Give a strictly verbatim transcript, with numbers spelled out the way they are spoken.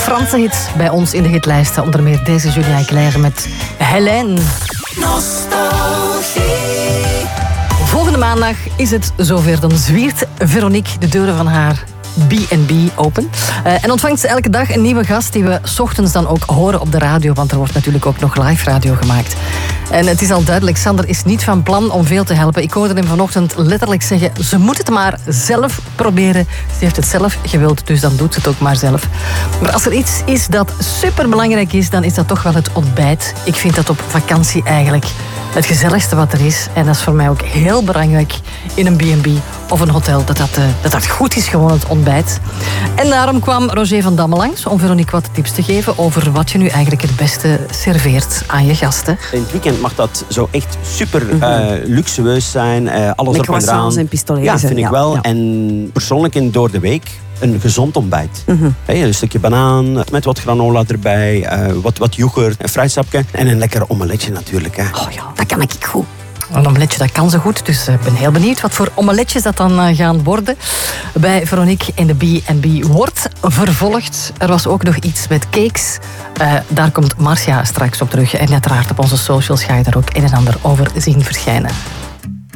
Franse hits bij ons in de hitlijsten. Onder meer deze Julien Clerc met Hélène. Nostalgie. Volgende maandag is het zover. Dan zwiert Veronique de deuren van haar B en B open. Uh, en ontvangt ze elke dag een nieuwe gast die we 's ochtends dan ook horen op de radio, want er wordt natuurlijk ook nog live radio gemaakt. En het is al duidelijk, Sander is niet van plan om veel te helpen. Ik hoorde hem vanochtend letterlijk zeggen, ze moet het maar zelf proberen. Ze heeft het zelf gewild, dus dan doet ze het ook maar zelf. Maar als er iets is dat superbelangrijk is, dan is dat toch wel het ontbijt. Ik vind dat op vakantie eigenlijk het gezelligste wat er is. En dat is voor mij ook heel belangrijk in een B en B of een hotel, dat dat, uh, dat dat goed is, gewoon het ontbijt. En daarom kwam Roger van Damme langs om Veronique wat tips te geven over wat je nu eigenlijk het beste serveert aan je gasten. In het weekend mag dat zo echt super uh, luxueus zijn. Uh, alles met op en eraan. en pistolets. Ja, vind ik ja, wel. Ja. En persoonlijk in door de week een gezond ontbijt. Mm-hmm. Hey, een stukje banaan met wat granola erbij, uh, wat, wat yoghurt, een fruitsapje en een lekker omeletje natuurlijk. Hè. Oh ja, dat kan ik goed. Een omeletje, dat kan zo goed. Dus ik ben heel benieuwd wat voor omeletjes dat dan gaan worden. Bij Veronique in de B en B wordt vervolgd. Er was ook nog iets met cakes. Uh, daar komt Marcia straks op terug. En uiteraard op onze socials ga je daar ook een en ander over zien verschijnen.